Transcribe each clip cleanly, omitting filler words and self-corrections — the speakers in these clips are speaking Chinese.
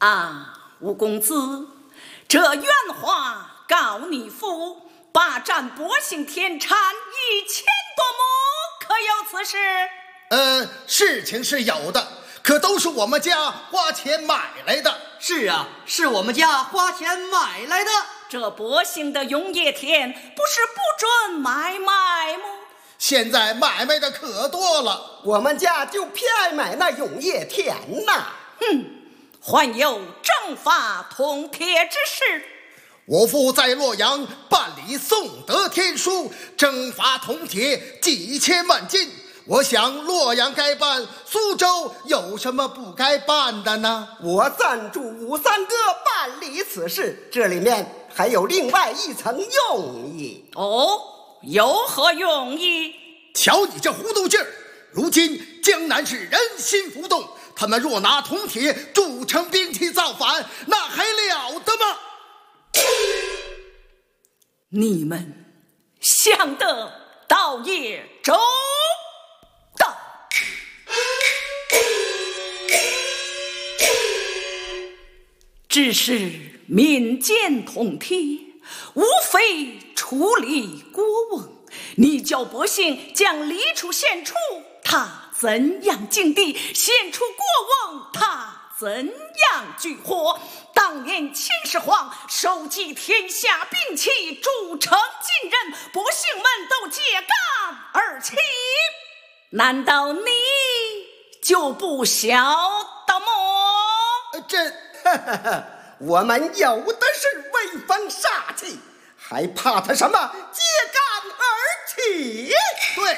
啊，吴公子，这原话告你父霸占博兴田产1000多亩，可有此事？ 事情是有的，可都是我们家花钱买来的。 是啊，是我们家花钱买来的。 这博兴的永业田不是不准买卖吗？ 现在买卖的可多了， 我们家就偏爱买那永业田呐。 还有征发通帖之事。 我父在洛阳办理宋德天书，征发通帖几千万金。我想洛阳该办，苏州有什么不该办的呢？ 我赞助吴三哥办理此事，这里面还有另外一层用意。 哦，有何用意？ 瞧你这糊涂劲儿！如今江南是人心浮动，他们若拿铜铁铸成兵器造反，那还了得吗？ 你们想得倒也周到。只是民间铜铁，无非处理国翁。你叫百姓将理出献出，他怎样尽地？献出国翁，他怎样举火？当年秦始皇收集天下兵器，铸成金人，百姓们都揭竿而起。难道你就不晓得吗？ 我们有的是威风煞气，还怕他什么揭竿而起？ 对，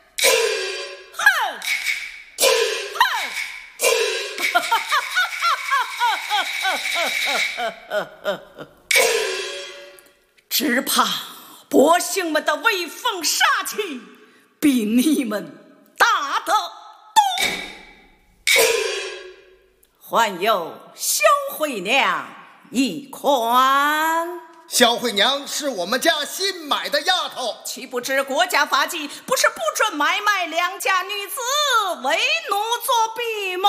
只怕百姓们的威风煞气比你们大得多。还有萧惠娘一款。 萧惠娘是我们家新买的丫头， 岂不知国家法纪不是不准买卖良家女子为奴作婢吗？